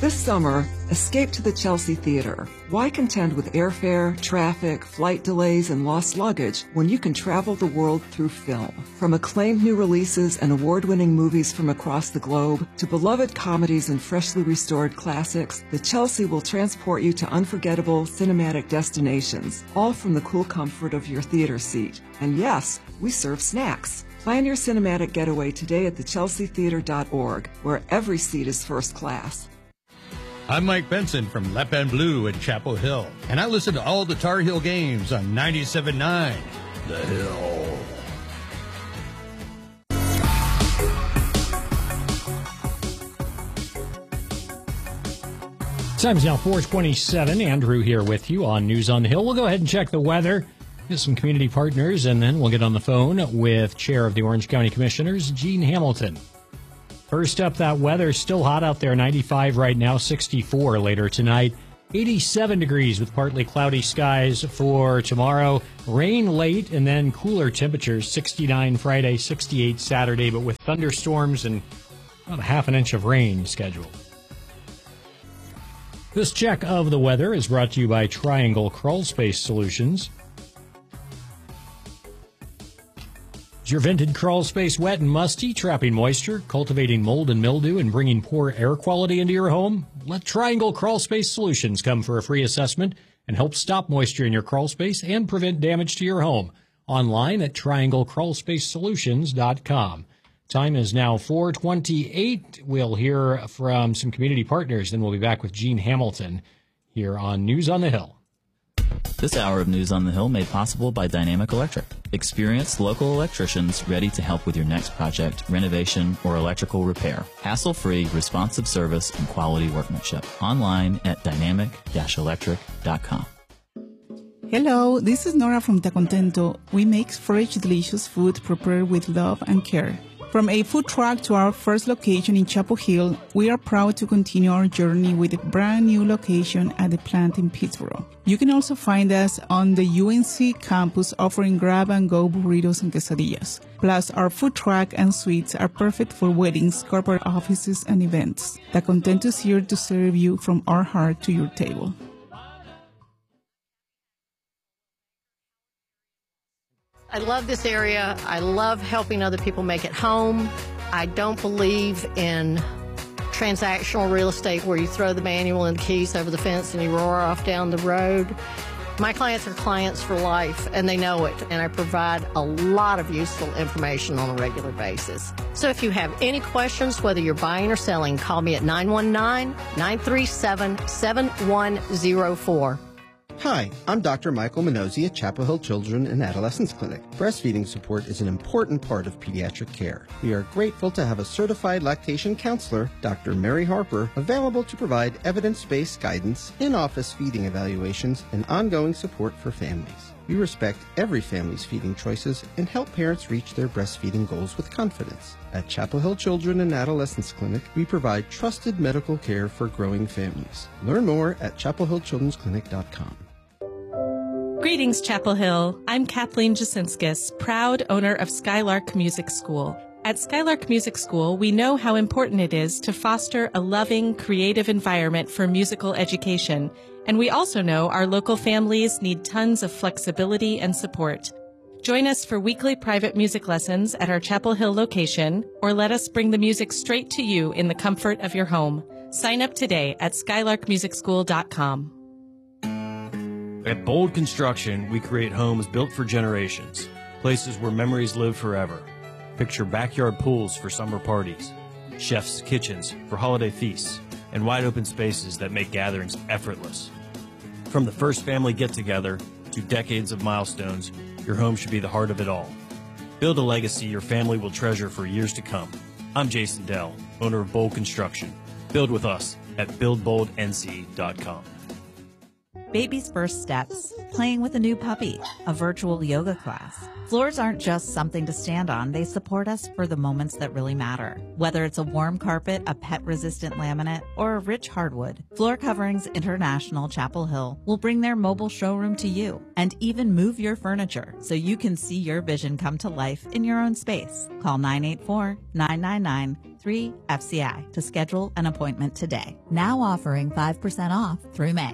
This summer, escape to the Chelsea Theater. Why contend with airfare, traffic, flight delays, and lost luggage when you can travel the world through film? From acclaimed new releases and award-winning movies from across the globe to beloved comedies and freshly restored classics, the Chelsea will transport you to unforgettable cinematic destinations, all from the cool comfort of your theater seat. And yes, we serve snacks. Plan your cinematic getaway today at thechelseatheater.org, where every seat is first class. I'm Mike Benson from Lep and Blue in Chapel Hill, and I listen to all the Tar Heel games on 97.9 The Hill. Time's now 4:27. Andrew here with you on News on the Hill. We'll go ahead and check the weather, get some community partners, and then we'll get on the phone with Chair of the Orange County Commissioners, Gene Hamilton. First up, that weather, still hot out there, 95 right now, 64 later tonight, 87 degrees with partly cloudy skies for tomorrow, rain late and then cooler temperatures, 69 Friday, 68 Saturday, but with thunderstorms and about a half an inch of rain scheduled. This check of the weather is brought to you by Triangle Crawl Space Solutions. Is your vented crawl space wet and musty, trapping moisture, cultivating mold and mildew, and bringing poor air quality into your home? Let Triangle Crawl Space Solutions come for a free assessment and help stop moisture in your crawl space and prevent damage to your home. Online at trianglecrawlspacesolutions.com. Time is now 4:28. We'll hear from some community partners, then we'll be back with Gene Hamilton here on News on the Hill. This hour of News on the Hill made possible by Dynamic Electric. Experienced local electricians ready to help with your next project, renovation, or electrical repair. Hassle-free, responsive service, and quality workmanship. Online at dynamic-electric.com. Hello, this is Nora from Ta Contento. We make fresh, delicious food prepared with love and care. From a food truck to our first location in Chapel Hill, we are proud to continue our journey with a brand new location at the plant in Pittsburgh. You can also find us on the UNC campus offering grab-and-go burritos and quesadillas. Plus, our food truck and suites are perfect for weddings, corporate offices, and events. Ta Contento is here to serve you from our heart to your table. I love this area. I love helping other people make it home. I don't believe in transactional real estate where you throw the manual and the keys over the fence and you roar off down the road. My clients are clients for life, and they know it, and I provide a lot of useful information on a regular basis. So if you have any questions, whether you're buying or selling, call me at 919-937-7104. Hi, I'm Dr. Michael Minozzi at Chapel Hill Children and Adolescents Clinic. Breastfeeding support is an important part of pediatric care. We are grateful to have a certified lactation counselor, Dr. Mary Harper, available to provide evidence-based guidance, in-office feeding evaluations, and ongoing support for families. We respect every family's feeding choices and help parents reach their breastfeeding goals with confidence. At Chapel Hill Children and Adolescents Clinic, we provide trusted medical care for growing families. Learn more at chapelhillchildrensclinic.com. Greetings, Chapel Hill. I'm Kathleen Jasinskis, proud owner of Skylark Music School. At Skylark Music School, we know how important it is to foster a loving, creative environment for musical education, and we also know our local families need tons of flexibility and support. Join us for weekly private music lessons at our Chapel Hill location, or let us bring the music straight to you in the comfort of your home. Sign up today at skylarkmusicschool.com. At Bold Construction, we create homes built for generations, places where memories live forever. Picture backyard pools for summer parties, chef's kitchens for holiday feasts, and wide open spaces that make gatherings effortless. From the first family get-together to decades of milestones, your home should be the heart of it all. Build a legacy your family will treasure for years to come. I'm Jason Dell, owner of Bold Construction. Build with us at buildboldnc.com. Baby's first steps, playing with a new puppy, a virtual yoga class. Floors aren't just something to stand on, they support us for the moments that really matter. Whether it's a warm carpet, a pet-resistant laminate, or a rich hardwood, Floor Coverings International Chapel Hill will bring their mobile showroom to you and even move your furniture so you can see your vision come to life in your own space. Call 984-999 888-3-FCI to schedule an appointment today. Now offering 5% off through May.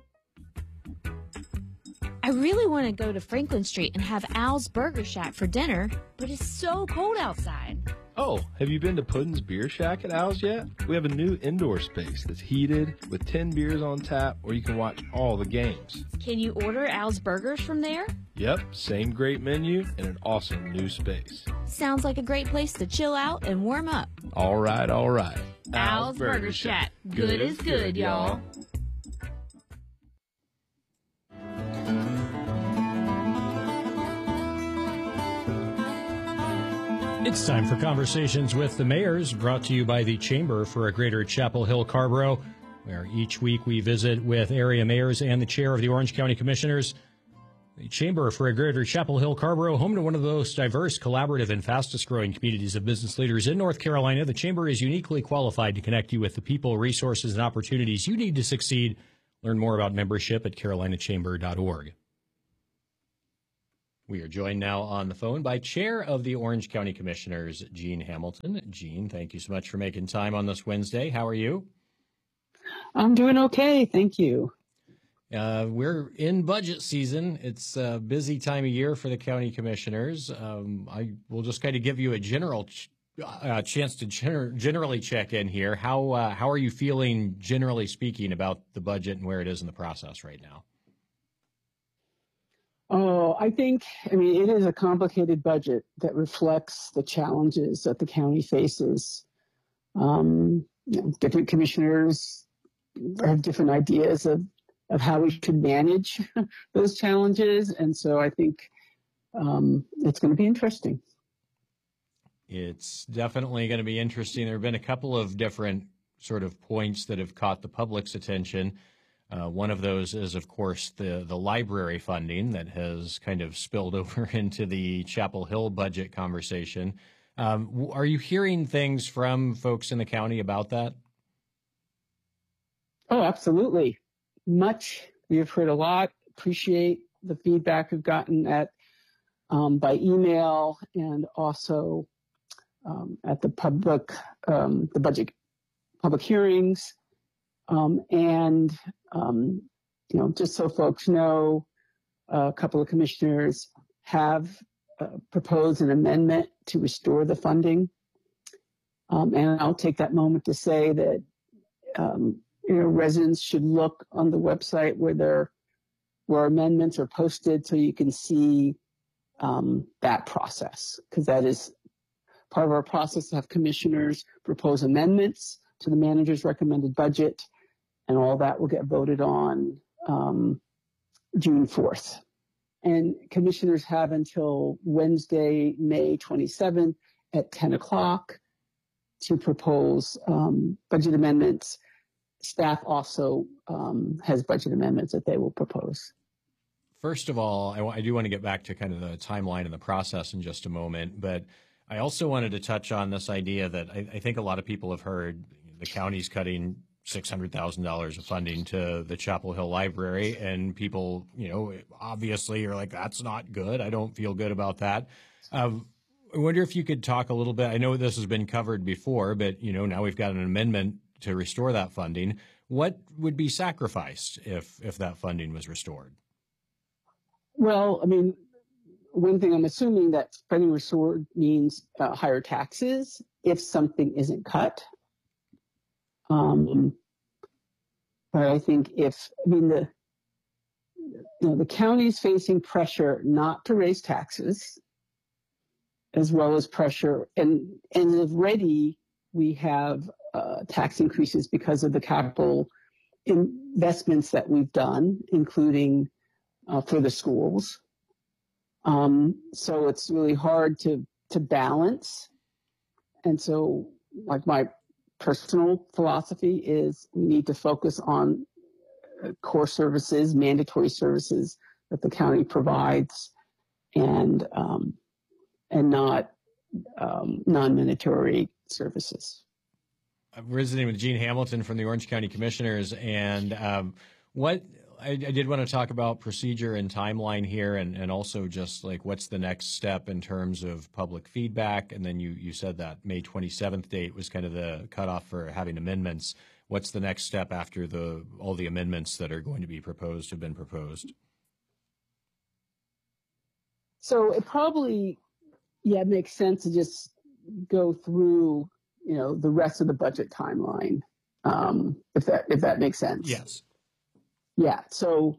I really want to go to Franklin Street and have Al's Burger Shack for dinner, but it's so cold outside. Oh, have you been to Puddin's Beer Shack at Al's yet? We have a new indoor space that's heated with 10 beers on tap where you can watch all the games. Can you order Al's Burgers from there? Yep, same great menu and an awesome new space. Sounds like a great place to chill out and warm up. All right, all right. Al's Burger Shack. Good is good, y'all. It's time for Conversations with the Mayors, brought to you by the Chamber for a Greater Chapel Hill Carrboro, where each week we visit with area mayors and the chair of the Orange County Commissioners. The Chamber for a Greater Chapel Hill Carrboro, home to one of the most diverse, collaborative, and fastest-growing communities of business leaders in North Carolina. The Chamber is uniquely qualified to connect you with the people, resources, and opportunities you need to succeed. Learn more about membership at carolinachamber.org. We are joined now on the phone by Chair of the Orange County Commissioners, Jean Hamilton. Jean, thank you so much for making time on this Wednesday. How are you? I'm doing okay. Thank you. We're in budget season. It's a busy time of year for the county commissioners. I will just kind of give you a general chance to generally check in here. How are you feeling, generally speaking, about the budget and where it is in the process right now? Oh, I mean, it is a complicated budget that reflects the challenges that the county faces. Different commissioners have different ideas of how we should manage those challenges. And so I think it's going to be interesting. It's definitely going to be interesting. There have been a couple of different sort of points that have caught the public's attention. One of those is, of course, the library funding that has kind of spilled over into the Chapel Hill budget conversation. Are you hearing things from folks in the county about that? Oh, absolutely. Much. We've heard a lot. Appreciate the feedback we've gotten by email and also at the budget public hearings. Just so folks know, a couple of commissioners have proposed an amendment to restore the funding. And I'll take that moment to say that, residents should look on the website where amendments are posted so you can see that process, because that is part of our process to have commissioners propose amendments to the manager's recommended budget, and all that will get voted on June 4th. And commissioners have until Wednesday, May 27th at 10 o'clock to propose budget amendments. Staff also has budget amendments that they will propose. First of all, I do want to get back to kind of the timeline and the process in just a moment, but I also wanted to touch on this idea that I think a lot of people have heard the county's cutting $600,000 of funding to the Chapel Hill Library, and people, obviously are like, that's not good. I don't feel good about that. I wonder if you could talk a little bit. I know this has been covered before, but, now we've got an amendment to restore that funding. What would be sacrificed if that funding was restored? Well, I mean, one thing I'm assuming that funding restored means higher taxes if something isn't cut. But I think the county's facing pressure not to raise taxes, as well as pressure, and already we have tax increases because of the capital investments that we've done, including for the schools. So it's really hard to balance. And so, like, my personal philosophy is we need to focus on core services, mandatory services that the county provides, and not non-mandatory services. I'm visiting with Jean Hamilton from the Orange County Commissioners, and what I did want to talk about procedure and timeline here, and also just like what's the next step in terms of public feedback. And then you said that May 27th date was kind of the cutoff for having amendments. What's the next step after all the amendments that are going to be proposed have been proposed? So it probably, makes sense to just go through, the rest of the budget timeline, if that makes sense. Yes. Yeah. So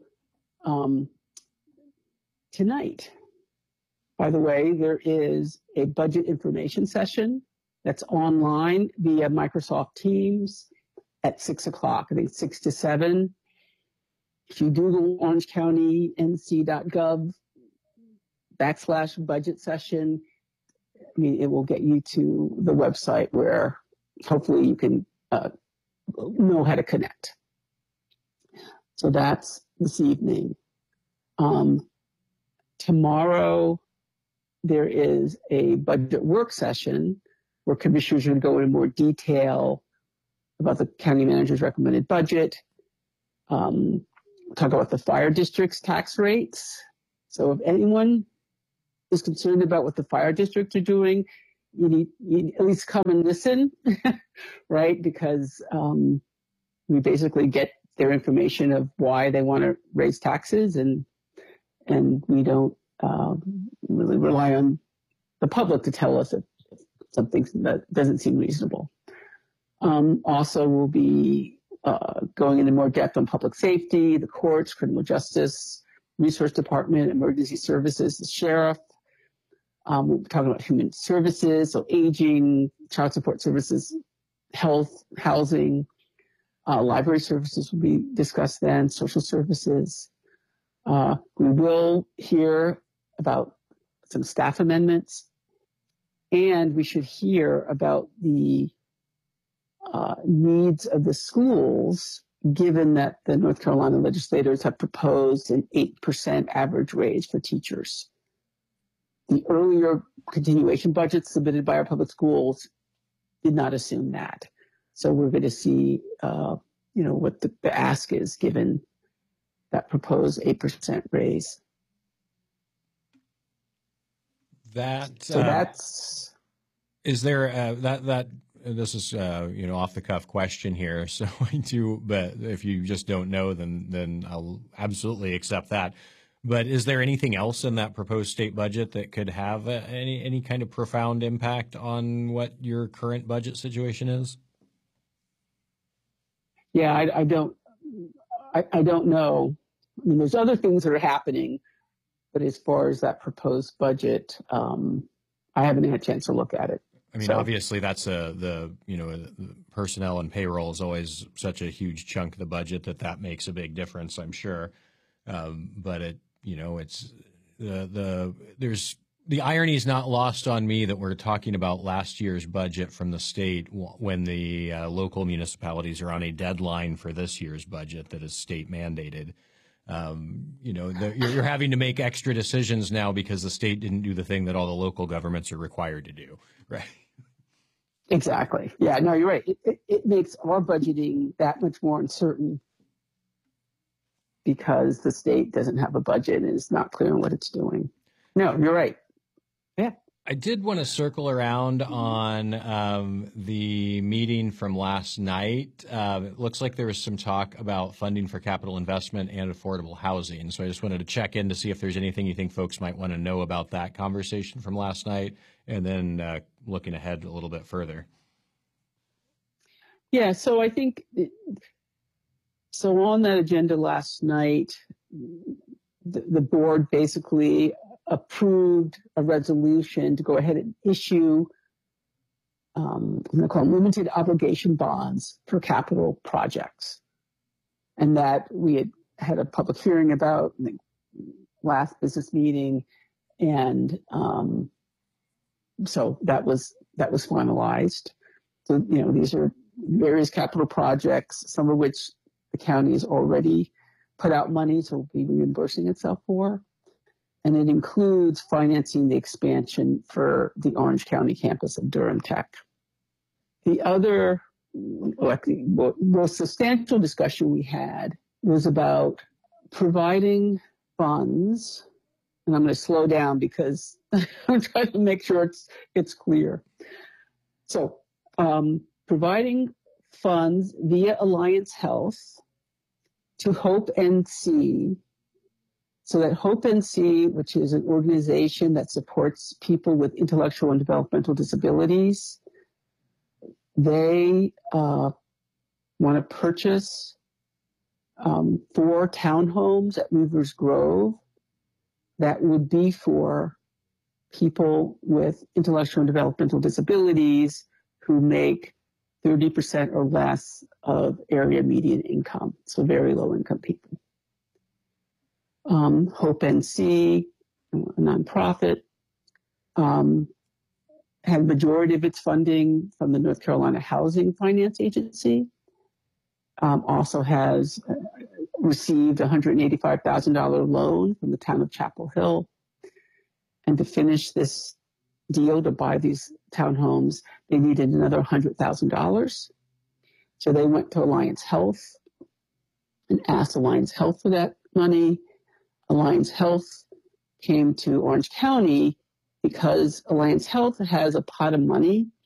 tonight, by the way, there is a budget information session that's online via Microsoft Teams at 6 o'clock. I think 6 to 7. If you Google orangecounty.nc.gov/budget session, it will get you to the website where hopefully you can know how to connect. So that's this evening. Tomorrow, there is a budget work session where commissioners are going to go into more detail about the county manager's recommended budget, talk about the fire district's tax rates. So if anyone is concerned about what the fire districts are doing, you need at least come and listen, right? Because we basically get their information of why they want to raise taxes, and we don't really rely on the public to tell us if something that doesn't seem reasonable. Also, we'll be going into more depth on public safety, the courts, criminal justice, resource department, emergency services, the sheriff. We'll be talking about human services, so aging, child support services, health, housing, library services will be discussed then, social services. We will hear about some staff amendments, and we should hear about the needs of the schools, given that the North Carolina legislators have proposed an 8% average raise for teachers. The earlier continuation budgets submitted by our public schools did not assume that. So we're going to see, what the ask is given that proposed 8% raise. That's. Is there that? This is off the cuff question here. So I do, but if you just don't know, then I'll absolutely accept that. But is there anything else in that proposed state budget that could have any kind of profound impact on what your current budget situation is? Yeah, I don't know. I mean, there's other things that are happening, but as far as that proposed budget, I haven't had a chance to look at it. I mean, obviously, that's the personnel and payroll is always such a huge chunk of the budget that makes a big difference, I'm sure. But it's the irony is not lost on me that we're talking about last year's budget from the state when the local municipalities are on a deadline for this year's budget that is state mandated. You're having to make extra decisions now because the state didn't do the thing that all the local governments are required to do, right? Exactly. Yeah, no, you're right. It makes our budgeting that much more uncertain because the state doesn't have a budget and it's not clear on what it's doing. No, you're right. Yeah. I did want to circle around on the meeting from last night. It looks like there was some talk about funding for capital investment and affordable housing. So I just wanted to check in to see if there's anything you think folks might want to know about that conversation from last night, and then looking ahead a little bit further. Yeah, so I think, so on that agenda last night, the board basically approved a resolution to go ahead and issue, I'm going to call them limited obligation bonds for capital projects. And that we had a public hearing about in the last business meeting. And so that was finalized. So, these are various capital projects, some of which the county has already put out money, so will be reimbursing itself for. And it includes financing the expansion for the Orange County campus of Durham Tech. The other most substantial discussion we had was about providing funds, and I'm going to slow down because I'm trying to make sure it's clear. So, providing funds via Alliance Health to Hope NC, so that Hope NC, which is an organization that supports people with intellectual and developmental disabilities, they want to purchase 4 townhomes at Weaver's Grove that would be for people with intellectual and developmental disabilities who make 30% or less of area median income, so very low income people. Hope NC, a nonprofit, had majority of its funding from the North Carolina Housing Finance Agency, also has received a $185,000 loan from the town of Chapel Hill. And to finish this deal to buy these townhomes, they needed another $100,000. So they went to Alliance Health and asked Alliance Health for that money. Alliance Health came to Orange County because Alliance Health has a pot of money